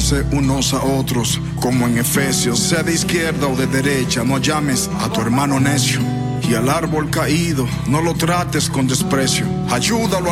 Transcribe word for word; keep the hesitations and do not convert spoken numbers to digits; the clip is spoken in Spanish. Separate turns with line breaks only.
Ámense unos a otros, como en Efesios, sea de izquierda o de derecha, no llames a tu hermano necio. Y al árbol caído, no lo trates con desprecio. Ayúdalo a